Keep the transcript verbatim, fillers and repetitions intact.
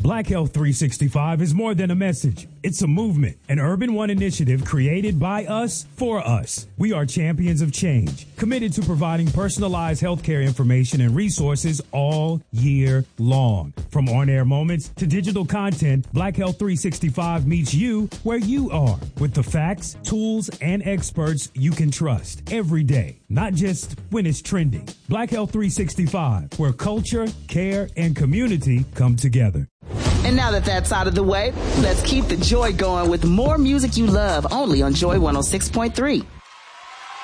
Black Health three sixty-five is more than a message. It's a movement, an Urban One initiative created by us for us. We are champions of change, committed to providing personalized healthcare information and resources all year long. From on-air moments to digital content, Black Health three sixty-five meets you where you are with the facts, tools, and experts you can trust every day, not just when it's trending. Black Health three sixty-five, where culture, care, and community come together. And now that that's out of the way, let's keep the joy going with more music you love only on Joy one oh six point three.